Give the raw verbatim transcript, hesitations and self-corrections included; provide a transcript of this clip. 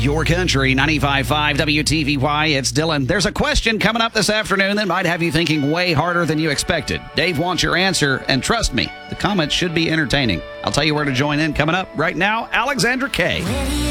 Your Country, ninety-five point five W T V Y. It's Dylan. There's a question coming up this afternoon that might have you thinking way harder than you expected. Dave wants your answer, and trust me, the comments should be entertaining. I'll tell you where to join in coming up right now. Alexandra Kay.